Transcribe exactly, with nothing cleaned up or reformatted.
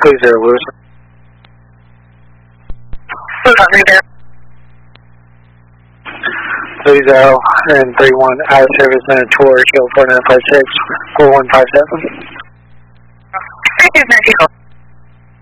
three zero Lewis. three zero and three one out of service minute tour, show four nine five six, four one five seven. Thank you, Mexico.